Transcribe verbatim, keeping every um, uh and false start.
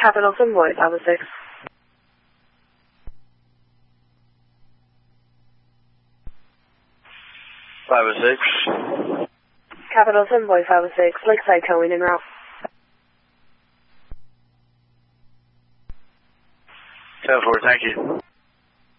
Capital Convoy, five oh six. five oh six. Capital Convoy, five oh six. Lakeside towing en route. ten four, thank you.